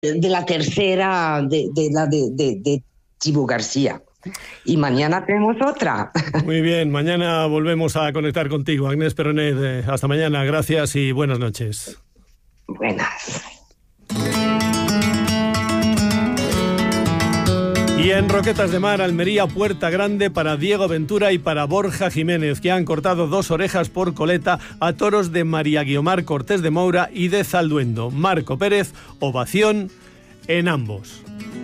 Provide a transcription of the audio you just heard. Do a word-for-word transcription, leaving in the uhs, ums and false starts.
de la tercera, de, de la de, de, de Chivo García. Y mañana tenemos otra. Muy bien, mañana volvemos a conectar contigo, Agnès Perronet. Eh, hasta mañana, gracias y buenas noches. Buenas. Y en Roquetas de Mar, Almería, Puerta Grande para Diego Ventura y para Borja Jiménez, que han cortado dos orejas por coleta a toros de María Guiomar Cortés de Moura y de Zalduendo. Marco Pérez, ovación en ambos.